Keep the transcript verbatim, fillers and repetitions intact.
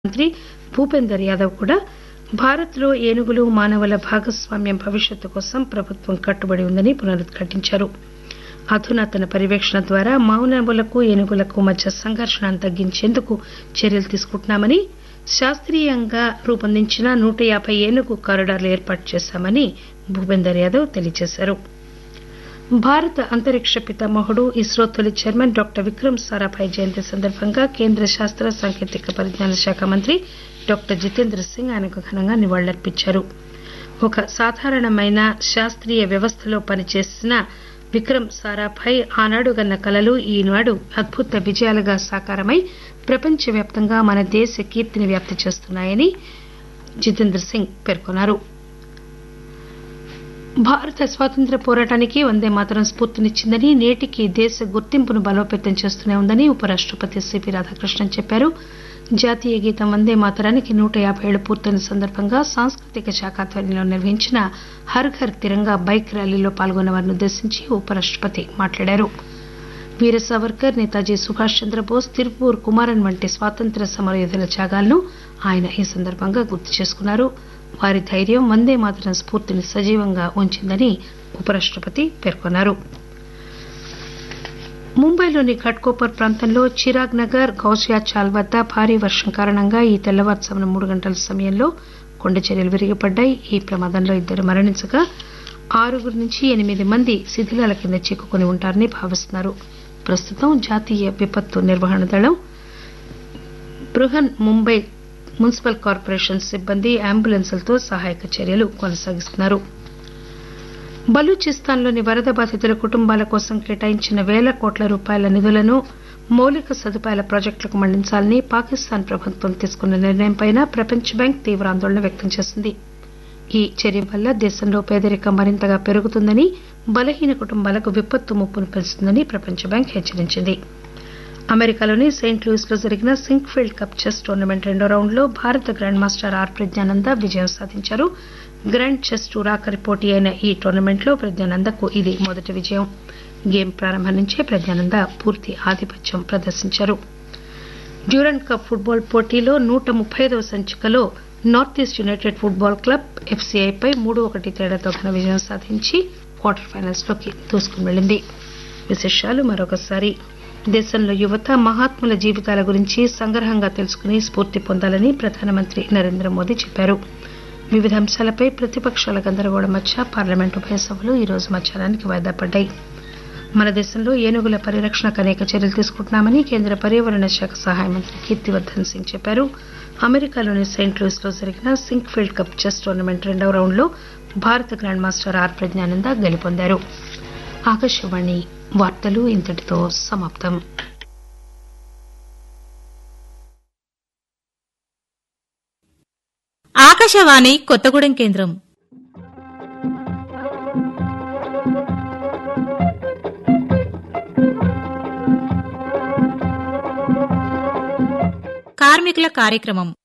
మంత్రి భూపేందర్ యాదవ్ కూడా భారత్లో ఏనుగులు మానవుల భాగస్వామ్యం భవిష్యత్తు కోసం ప్రభుత్వం కట్టుబడి ఉందని పునరుద్ఘాటించారు. అధునాతన పర్యవేక్షణ ద్వారా మానవులకు ఏనుగులకు మధ్య సంఘర్షణను తగ్గించేందుకు చర్యలు తీసుకుంటున్నామని, శాస్త్రీయంగా రూపొందించిన నూట యాబై ఏనుగు కారిడార్లు ఏర్పాటు చేశామని భూపేందర్ యాదవ్ తెలియజేశారు. భారత అంతరిక్ష పితామహుడు ఇస్రో తొలి చైర్మన్ డాక్టర్ విక్రమ్ సారాభాయ్ జయంతి సందర్భంగా కేంద్ర శాస్త్ర సాంకేతిక పరిజ్ఞాన శాఖ మంత్రి డాక్టర్ జితేంద్ర సింగ్ ఆయనకు ఘనంగా నివాళులర్పించారు. ఒక సాధారణమైన శాస్త్రీయ వ్యవస్థలో పనిచేసిన విక్రమ్ సారాభాయ్ ఆనాడు గన్న కలలు ఈనాడు అద్భుత విజయాలుగా సాకారమై ప్రపంచవ్యాప్తంగా మన దేశ కీర్తిని వ్యాప్తి చేస్తున్నాయని జితేంద్ర సింగ్ పేర్కొన్నారు. భారత స్వాతంత్ర్య పోరాటానికి వందేమాతరం స్ఫూర్తినిచ్చిందని, నేటికి దేశ గుర్తింపును బలోపేతం చేస్తూనే ఉందని ఉపరాష్టపతి సిపి రాధాకృష్ణన్ చెప్పారు. జాతీయ గీతం వందేమాతరానికి నూట యాబై ఏళ్లు పూర్తయిన సందర్భంగా సాంస్కృతిక శాఖ ఆధ్వర్యంలో నిర్వహించిన హర్ ఘర్ తిరంగా బైక్ ర్యాలీలో పాల్గొన్న వారిని ఉద్దేశించి ఉపరాష్టపతి మాట్లాడారు. వీర సావర్కర్, నేతాజీ సుభాష్ చంద్రబోస్, తిరుపూర్ కుమారన్ వంటి స్వాతంత్ర్య సమరయోధుల త్యాగాలను ఆయన ఈ సందర్భంగా గుర్తు చేసుకున్నారు. వారి ధైర్యం వందేమాతరం స్ఫూర్తిని సజీవంగా ఉంచిందని ఉపరాష్టపతి పేర్కొన్నారు. ముంబైలోని ఘట్కోపర్ ప్రాంతంలో చిరాగ్ నగర్, గౌజియా చాల్ వద్ద భారీ వర్షం కారణంగా ఈ తెల్లవారుజామున మూడు గంటల సమయంలో కొండచర్యలు విరిగిపడ్డాయి. ఈ ప్రమాదంలో ఇద్దరు మరణించగా ఆరుగురు నుంచి ఎనిమిది మంది శిథిలాల కింద చిక్కుకుని ఉంటారని భావిస్తున్నారు. ప్రస్తుతం జాతీయ విపత్తు నిర్వహణ దళం, బృహన్ ముంబై మున్సిపల్ కార్పొరేషన్ సిబ్బంది అంబులెన్సులతో సహాయక చర్యలు కొనసాగిస్తున్నారు. బలూచిస్తాన్లోని వరద బాధితుల కుటుంబాల కోసం కేటాయించిన వేల కోట్ల రూపాయల నిధులను మౌలిక సదుపాయాల ప్రాజెక్టులకు మళ్లించాలని పాకిస్తాన్ ప్రభుత్వం తీసుకున్న నిర్ణయంపై ప్రపంచ బ్యాంక్ తీవ్ర ఆందోళన వ్యక్తం చేసింది. ఈ చర్య వల్ల దేశంలో పేదరికం మరింతగా పెరుగుతుందని, బలహీన కుటుంబాలకు విపత్తు ముప్పును పెంచుతుందని ప్రపంచ బ్యాంక్ హెచ్చరించింది. అమెరికాలోని సెయింట్ లూయిస్ లో జరిగిన సింక్ఫీల్డ్ కప్ చెస్ టోర్నమెంట్ రెండో రౌండ్లో భారత గ్రాండ్ మాస్టర్ ఆర్ ప్రజ్ఞానంద విజయం సాధించారు. గ్రాండ్ చెస్ టూర్ ఆఖరి పోటీ అయిన ఈ టోర్నమెంట్లో ప్రజ్ఞానందకు ఇది మొదటి విజయం. గేమ్ ప్రారంభం నుంచే ప్రజ్ఞానంద పూర్తి ఆధిపత్యం ప్రదర్శించారు. డ్యూరెంట్ కప్ ఫుట్బాల్ పోటీలో నూట ముప్పై ఐదవ సంచికలో north east United football club ఎఫ్సీఐపై మూడు ఒకటి తేడాతో ఘన విజయం సాధించి క్వార్టర్ ఫైనల్స్ లోకి దూసుకుని వెళ్లింది. విశేషాలు మరొకసారి. దేశంలో యువత మహాత్ముల జీవితాల గురించి సంగ్రహంగా తెలుసుకుని స్ఫూర్తి పొందాలని ప్రధానమంత్రి నరేంద్ర మోదీ చెప్పారు. వివిధ అంశాలపై ప్రతిపక్షాల గందరగోళం మధ్య పార్లమెంటు ఉభయ సభలు ఈ రోజు మధ్యాహ్నానికి వాయిదా పడ్డాయి. మన దేశంలో ఏనుగుల పరిరక్షణకు అనేక చర్యలు తీసుకుంటున్నామని కేంద్ర పర్యావరణ శాఖ సహాయ మంత్రి కీర్తివర్దన్ సింగ్ చెప్పారు. అమెరికాలోని సెయింట్ లూయిస్ లో జరిగిన సింక్ఫీల్డ్ కప్ చెస్ టోర్నమెంట్ రెండవ రౌండ్లో భారత గ్రాండ్ మాస్టర్ ఆర్ ప్రజ్ఞానంద గెలుపొందారు. ఆకాశవాణి వార్తలు ఇంతటితో సమాప్తం. ఆకాశవాణి కొత్తగూడెం కేంద్రం. కార్మికుల కార్యక్రమం